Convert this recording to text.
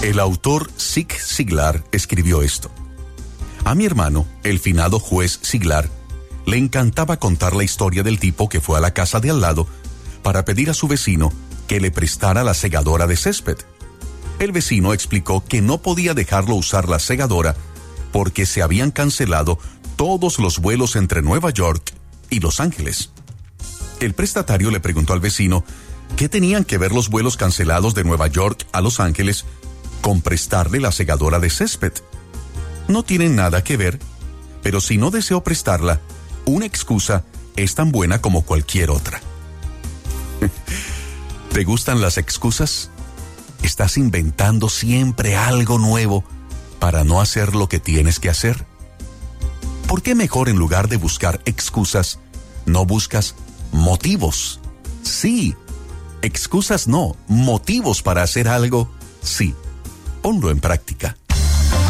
El autor Zig Ziglar escribió esto. A mi hermano, el finado juez Ziglar, le encantaba contar la historia del tipo que fue a la casa de al lado para pedir a su vecino que le prestara la segadora de césped. El vecino explicó que no podía dejarlo usar la segadora porque se habían cancelado todos los vuelos entre Nueva York y Los Ángeles. El prestatario le preguntó al vecino qué tenían que ver los vuelos cancelados de Nueva York a Los Ángeles con prestarle la segadora de césped. No tienen nada que ver, pero si no deseo prestarla, una excusa es tan buena como cualquier otra. ¿Te gustan las excusas? ¿Estás inventando siempre algo nuevo para no hacer lo que tienes que hacer? ¿Por qué mejor, en lugar de buscar excusas, no buscas motivos? Sí, excusas no, motivos para hacer algo, sí. Ponlo en práctica.